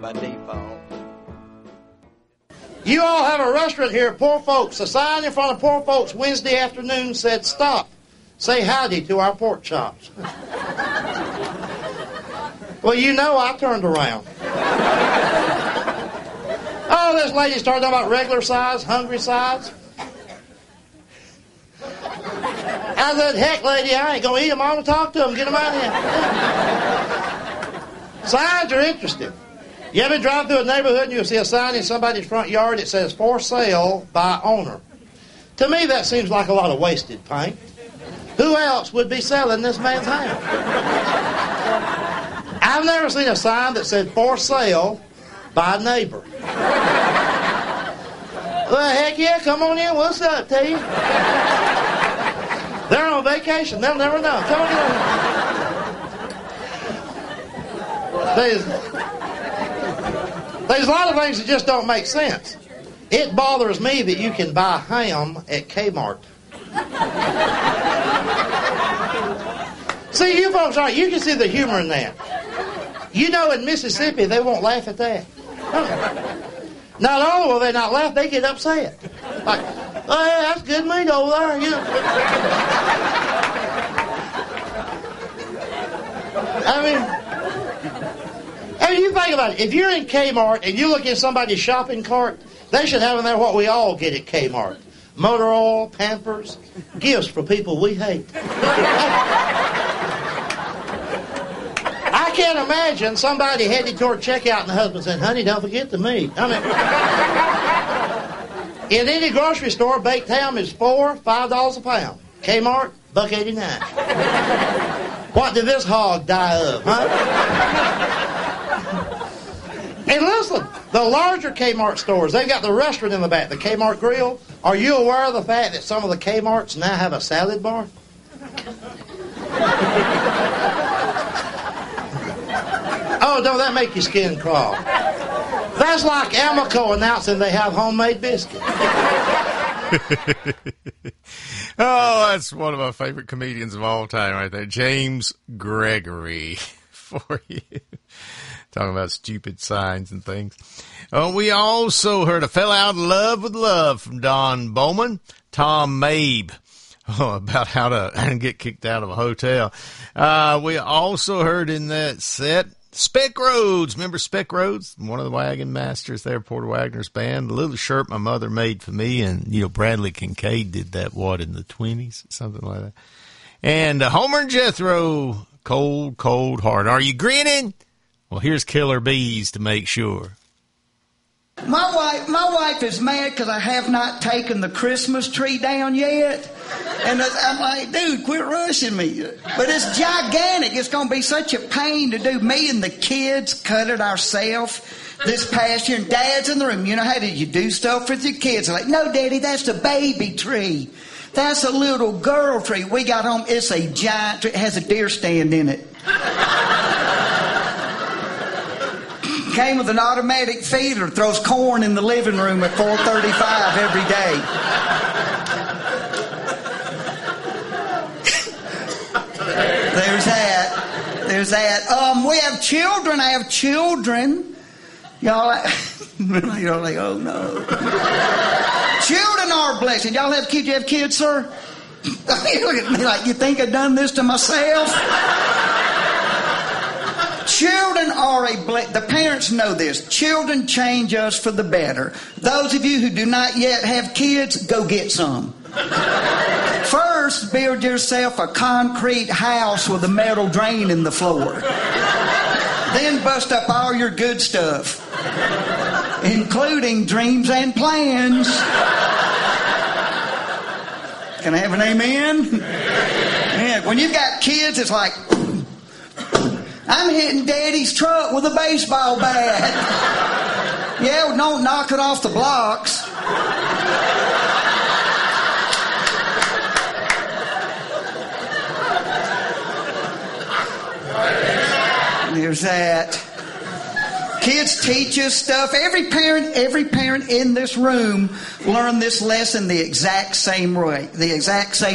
by default. You all have a restaurant here, Poor Folks. A sign in front of Poor Folks Wednesday afternoon said, "Stop. Say howdy to our pork chops." Well, you know I turned around. Oh, this lady started talking about regular size, hungry size. I said, "Heck, lady, I ain't going to eat them. I'm going to talk to them. Get them out of here." Signs are interesting. You ever drive through a neighborhood and you'll see a sign in somebody's front yard that says, "For sale by owner." To me, that seems like a lot of wasted paint. Who else would be selling this man's house? I've never seen a sign that said, "For sale by neighbor." Well, heck yeah, come on in. What's up, T? They're on vacation. They'll never know. Come on in. There's a lot of things that just don't make sense. It bothers me that you can buy ham at Kmart. See, you folks aren't. You can see the humor in that. You know, in Mississippi, they won't laugh at that. Not only will they not laugh, they get upset. Like, "Oh, yeah, that's good meat over there." You know. I mean, you think about it. If you're in Kmart and you look in somebody's shopping cart, they should have in there what we all get at Kmart: motor oil, Pampers, gifts for people we hate. I can't imagine somebody heading toward checkout and the husband saying, "Honey, don't forget the meat." I mean, in any grocery store, baked ham is $5 a pound. Kmart, $1.89. What did this hog die of, huh? And listen, the larger Kmart stores, they've got the restaurant in the back, the Kmart Grill. Are you aware of the fact that some of the Kmarts now have a salad bar? Oh, don't that make your skin crawl? That's like Amoco announcing they have homemade biscuits. Oh, that's one of my favorite comedians of all time right there. James Gregory for you. Talking about stupid signs and things. We also heard a Fell Out of Love with Love from Don Bowman. Tom Mabe. About how to get kicked out of a hotel. We also heard in that set Speck Rhodes. Remember Speck Rhodes? One of the wagon masters there, Porter Wagner's band. The little shirt my mother made for me, and, Bradley Kincaid did that, in the 20s? Something like that. And Homer and Jethro, Cold, Cold Heart. Are you grinning? Well, here's Killer Bees to make sure. My wife is mad because I have not taken the Christmas tree down yet. And I'm like, dude, quit rushing me. But it's gigantic. It's going to be such a pain to do. Me and the kids cut it ourselves this past year. And Dad's in the room. How did you do stuff with your kids? I'm like, no, Daddy, that's the baby tree. That's a little girl tree. We got home. It's a giant tree. It has a deer stand in it. Came with an automatic feeder, throws corn in the living room at 4:35 every day. There's that. We have children. I have children. Y'all, you're like, oh no. Children are a blessing. Y'all have kids? You have kids, sir? You look at me like, you think I've done this to myself? Children are a blessing. The parents know this. Children change us for the better. Those of you who do not yet have kids, go get some. First, build yourself a concrete house with a metal drain in the floor. Then bust up all your good stuff, including dreams and plans. Can I have an amen? Yeah, when you've got kids, it's like, I'm hitting Daddy's truck with a baseball bat. Yeah, well, don't knock it off the blocks. There's that. Kids teach us stuff. Every parent in this room learned this lesson the exact same way. The exact same